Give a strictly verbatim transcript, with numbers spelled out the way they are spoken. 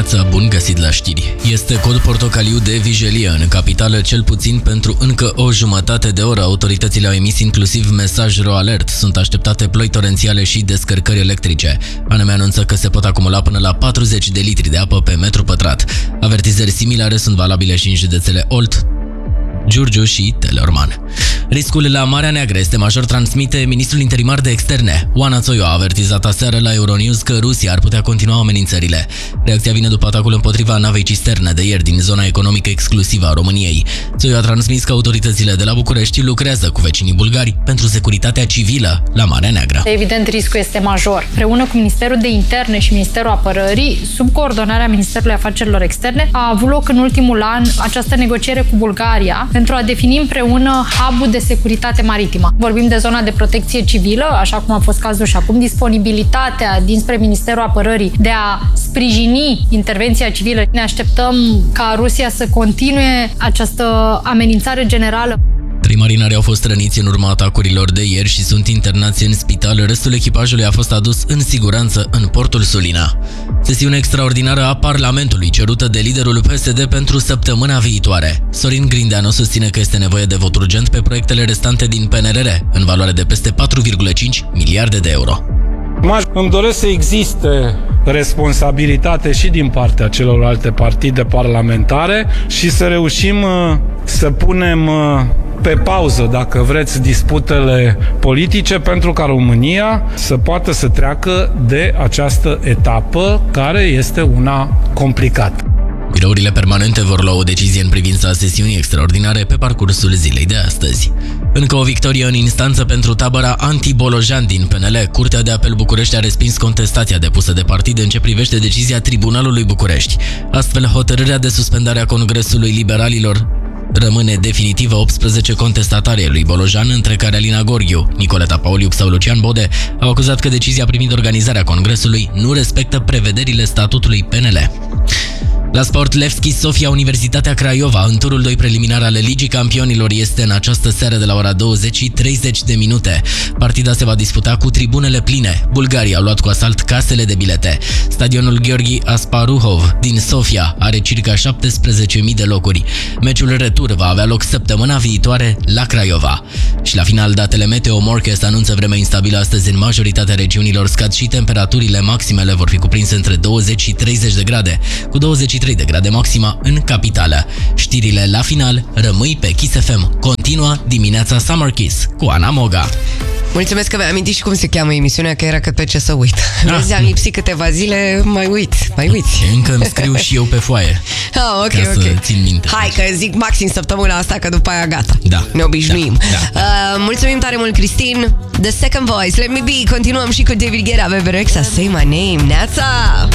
dimineața, bun găsit la știri. Este cod portocaliu de vijelie în capitală, cel puțin pentru încă o jumătate de oră. Autoritățile au emis inclusiv mesaj ro-alert. Sunt așteptate ploi torențiale și descărcări electrice. A N M anunță că se pot acumula până la patruzeci de litri de apă pe metru pătrat. Avertizări similare sunt valabile și în județele Olt, Giurgiu și Teleorman. Riscul la Marea Neagră este major, transmite ministrul interimar de externe. Oana Țoiu a avertizat aseară la Euronews că Rusia ar putea continua amenințările. Reacția vine după atacul împotriva navei cisterne de ieri din zona economică exclusivă a României. Țoiu a transmis că autoritățile de la București lucrează cu vecinii bulgari pentru securitatea civilă la Marea Neagră. Evident, riscul este major. Împreună cu Ministerul de Interne și Ministerul Apărării, sub coordonarea Ministerului Afacerilor Externe, a avut loc în ultimul an această negociere cu Bulgaria pentru a defini împreună hub-ul de securitate maritimă. Vorbim de zona de protecție civilă, așa cum a fost cazul și acum, disponibilitatea dinspre Ministerul Apărării de a sprijini intervenția civilă. Ne așteptăm ca Rusia să continue această amenințare generală. Trei marinari au fost răniți în urma atacurilor de ieri și sunt internați în spital. Restul echipajului a fost adus în siguranță în portul Sulina. Sesiune extraordinară a Parlamentului cerută de liderul P S D pentru săptămâna viitoare. Sorin Grindeanu susține că este nevoie de vot urgent pe proiectele restante din P N R R, în valoare de peste patru virgulă cinci miliarde de euro. Îmi doresc să existe responsabilitate și din partea celorlalte partide parlamentare și să reușim să punem pe pauză, dacă vreți, disputele politice pentru ca România să poată să treacă de această etapă care este una complicată. Birourile permanente vor lua o decizie în privința sesiunii extraordinare pe parcursul zilei de astăzi. Încă o victorie în instanță pentru tabăra anti-Bolojan din P N L. Curtea de Apel București a respins contestația depusă de partid în ce privește decizia Tribunalului București. Astfel, hotărârea de suspendare a Congresului Liberalilor rămâne definitivă. Optsprezece contestatari ai lui Bolojan, între care Alina Gorghiu, Nicoleta Pauliuc sau Lucian Bode, au acuzat că decizia privind organizarea Congresului nu respectă prevederile statutului P N L. La sport, Levski Sofia, Universitatea Craiova, în turul doi preliminar ale Ligii Campionilor, este în această seară de la ora douăzeci și treizeci de minute. Partida se va disputa cu tribunele pline. Bulgarii au luat cu asalt casele de bilete. Stadionul Gheorghi Asparuhov din Sofia are circa șaptesprezece mii de locuri. Meciul retur va avea loc săptămâna viitoare la Craiova. Și la final, datele Meteo Morchest anunță vreme instabilă astăzi în majoritatea regiunilor. Scad și temperaturile, maximele vor fi cuprinse între douăzeci și treizeci de grade, cu douăzeci și trei de grade maxima în capitală. Știrile la final, rămâi pe Kiss F M. Continuă dimineața Summer Kiss cu Ana Moga. Mulțumesc că mi-ai amintit și cum se cheamă emisiunea, că era că pe ce să uit. Ah. Vezi, am lipsit câteva zile, mai uit, mai uiți. Încă îmi scriu și eu pe foaie. Ah, ok, ca ok. să țin minte. Hai că zic maxim săptămâna asta, că după aia gata. Da. Ne obișnuim. Da, da. Uh, mulțumim tare mult, Cristin. The Second Voice, Let Me Be. Continuăm și cu David Guetta, Bebe Rexha, Say My Name. Neața!